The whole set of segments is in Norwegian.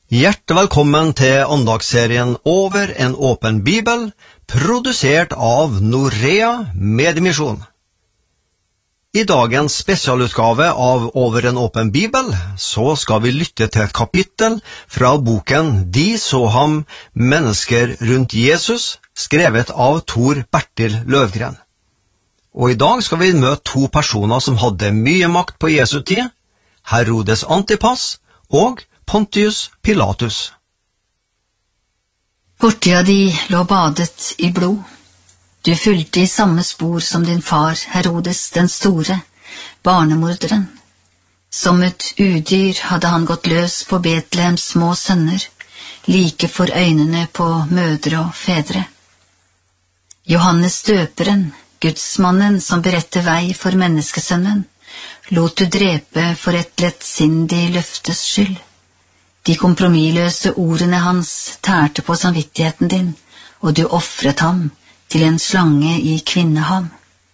Hjertelig velkommen til andagsserien Over en åpen bibel, produsert av Norea Mediemisjon. I dagens spesialutgave av Over en åpen bibel, så skal vi lytte til et kapittel fra boken De så ham, mennesker rundt Jesus, skrevet av Tor Bertil Løvgren. Og i dag skal vi møte to personer som hadde mye makt på Jesu tid, Herodes Antipas og Pontius Pilatus. Fortida di lå badet i blod. Du fulgte i samme spor som din far, Herodes den store, barnemorderen. Som et udyr hadde han gått løs på Betlehems små sønner, like for øynene på mødre og fedre. Johannes døperen, gudsmannen som beretter vei for menneskesønnen, lot du drepe for et lettsindig løftes skyld. De kompromissløse ordene hans tærte på samvittigheten din, og du offret ham til en slange i kvinnehav.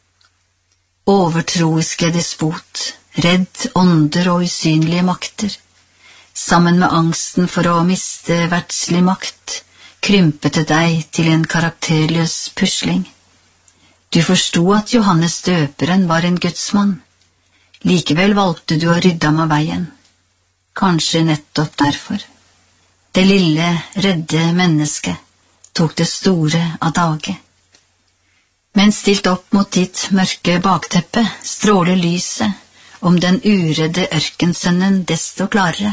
Overtroiske despot, redd ånder og usynlige makter, sammen med angsten for å miste verdslig makt, krympet det deg til en karakterløs pusling. Du forstod at Johannes døperen var en gudsmann. Likevel valgte du å rydde ham av veien. Kanskje nettopp derfor. Det lille, redde mennesket tok det store av dage. Men stilt opp mot ditt mørke bakteppe stråler lyset om den uredde ørkensønnen desto klarere.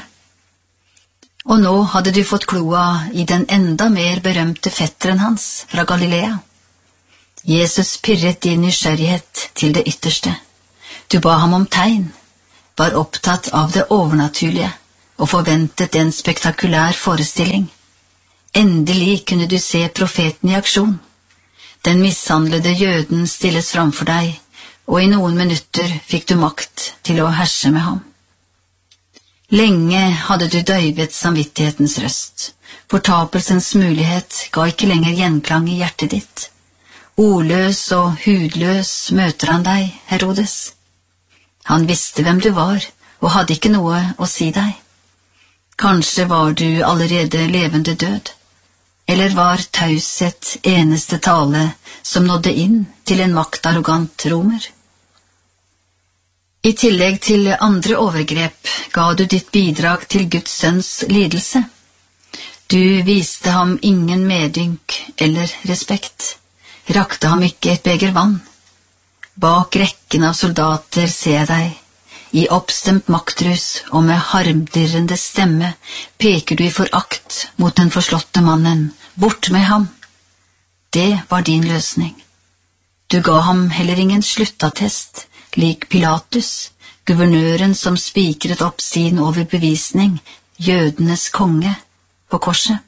Og nå hadde du fått kloa i den enda mer berømte fetteren hans fra Galilea. Jesus pirret din nysgjerrighet til det ytterste. Du ba ham om tegn, var opptatt av det overnaturlige og forventet en spektakulær forestilling. Endelig kunne du se profeten i aksjon. Den mishandlede jøden stilles framfor deg, og i noen minutter fikk du makt til å herse med ham. Lenge hadde du døyvet samvittighetens røst. Fortapelsens mulighet ga ikke lenger gjenklang i hjertet ditt. Ordløs og hudløs møter han deg, Herodes. Han visste hvem du var, og hadde ikke noe å si deg. Kanskje var du allerede levende død, eller var taushet eneste tale som nådde inn til en maktarrogant romer? I tillegg til andre overgrep ga du ditt bidrag til Guds sønns lidelse. Du viste ham ingen medynk eller respekt, rakte ham ikke et beger vann. Bak rekken av soldater ser jeg deg. I oppstemt maktrus og med harmdirrende stemme peker du i forakt mot den forslåtte mannen. Bort med ham! Det var din løsning. Du ga ham heller ingen sluttattest, lik Pilatus, guvernøren som spikret opp sin overbevisning, jødenes konge, på korset.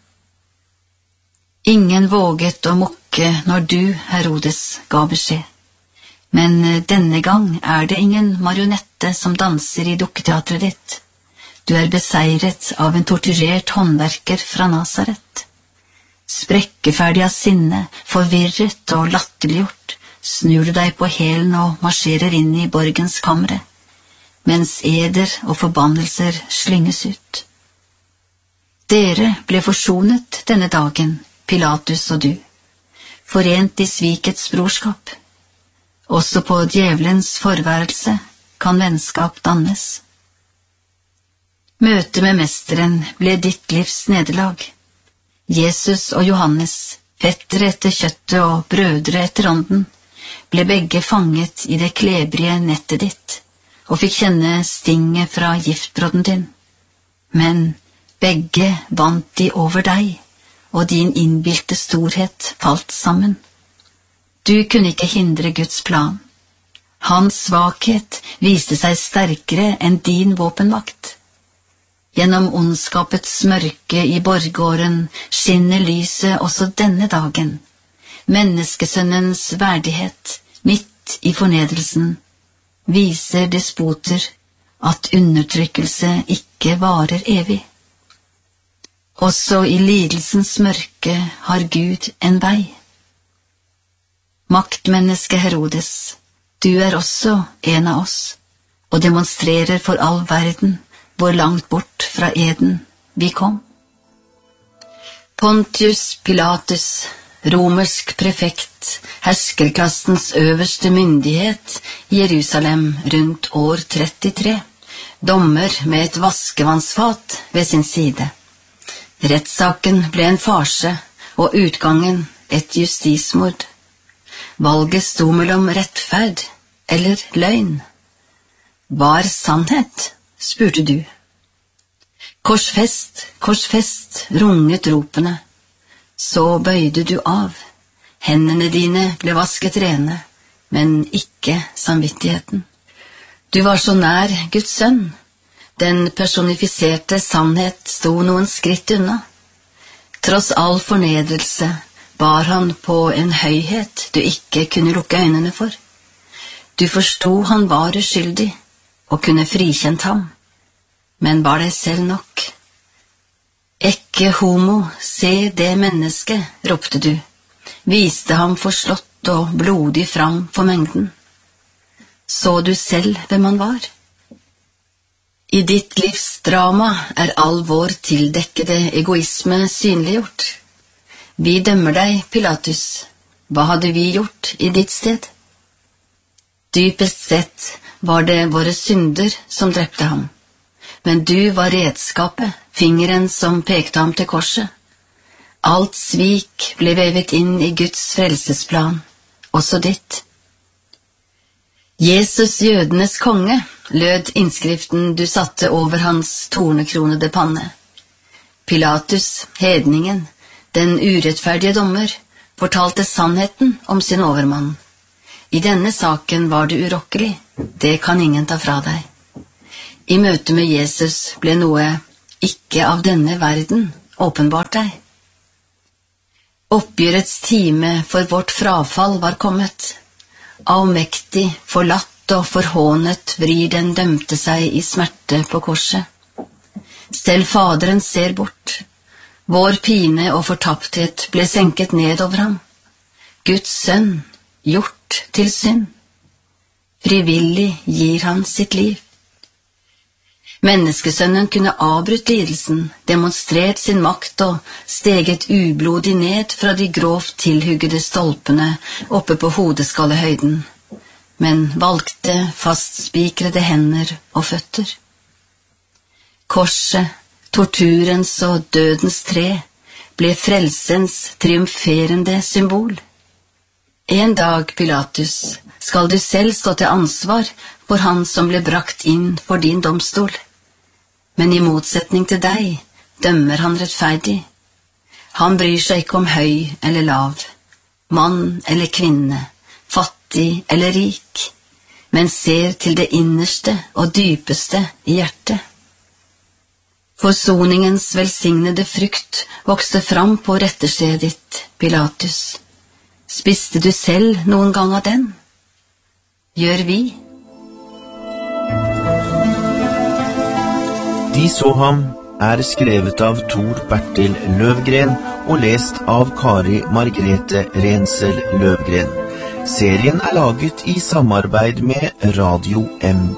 Ingen våget å mukke når du, Herodes, ga beskjed. Men denne gang er det ingen marionette som danser i dukketeatret ditt. Du er beseiret av en torturert håndverker fra Nazaret. Sprekkeferdig av sinne, forvirret og latterliggjort, snur du deg på hælen og marsjerer inn i borgens kamre, mens eder og forbannelser slynges ut. Dere ble forsonet denne dagen, Pilatus og du, forent i svikets brorskap. Også på djevelens forværelse kan vennskap dannes. Møtet med mesteren ble ditt livs nederlag. Jesus og Johannes, fettere etter kjøttet og brødre etter ånden, ble begge fanget i det klebrige nettet ditt, og fikk kjenne stinget fra giftbrodden din. Men begge vant de over deg, og din innbilte storhet falt sammen. Du kunne ikke hindre Guds plan. Hans svakhet viste seg sterkere enn din våpenmakt. Gjennom ondskapets mørke i borggården skinner lyset også denne dagen. Menneskesønnens verdighet, midt i fornedrelsen, viser despoter at undertrykkelse ikke varer evig. Også i lidelsens mørke har Gud en vei. Maktmenneske Herodes, du er også en av oss, og demonstrerer for all verden hvor langt bort fra eden vi kom. Pontius Pilatus, romersk prefekt, herskerklassens øverste myndighet i Jerusalem rundt år 33, dommer med et vaskevannsfat ved sin side. Rettssaken ble en farse, og utgangen et justismord. Valget sto mellom rettferd eller løgn. Hva sannhet, spurte du. Korsfest, korsfest, runget ropene. Så bøyde du av. Hendene dine ble vasket rene, men ikke samvittigheten. Du var så nær Guds sønn. Den personifiserte sannhet sto noen skritt unna. Tross all fornedrelse bar han på en høyhet du ikke kunne lukke øynene for. Du forstod han var uskyldig, og kunne frikjent ham. Men var det selv nok? Ecce homo, se det mennesket, ropte du, viste ham forslått og blodig fram for mengden. Så du selv hvem han var? I ditt livs drama all vår tildekkede egoisme synliggjort. Vi dømmer deg, Pilatus. Hva hadde vi gjort i ditt sted? Dypest sett var det våre synder som drepte ham. Men du var redskapet, fingeren som pekte ham til korset. Alt svik ble vevet inn i Guds frelsesplan, også ditt. Jesus jødenes konge, lød innskriften du satte over hans tornekronede panne. Pilatus, hedningen, den urettferdige dommer, fortalte sannheten om sin overmann. I denne saken var du urokkelig, det kan ingen ta fra deg. I møte med Jesus ble noe ikke av denne verden åpenbart deg. Oppgjørets time for vårt frafall var kommet. Allmektig, forlatt og forhånet vrir den dømte seg i smerte på korset. Selv Faderen ser bort. Vår pine og fortapthet ble senket ned over ham. Guds sønn, gjort til synd. Frivillig gir han sitt liv. Menneskesønnen kunne avbrutt lidelsen, demonstrert sin makt og steget ublodig ned fra de grovt tilhuggede stolpene oppe på hodeskallehøyden, men valgte fastspikrede hender og føtter. Korset, torturens og dødens tre, ble frelsens triumferende symbol. En dag, Pilatus, skal du selv stå til ansvar for han som ble brakt inn for din domstol. Men i motsetning til deg dømmer han rettferdig. Han bryr seg ikke om høy eller lav, mann eller kvinne, fattig eller rik, men ser til det innerste og dypeste i hjertet. Forsoningens velsignede frukt vokste fram på retterstedet ditt, Pilatus. Spiste du selv noen gang av den? Gjør vi? De så ham skrevet av Tor Bertil Løvgren og lest av Kari Margrethe Rensel Løvgren. Serien laget i samarbeid med Radio M.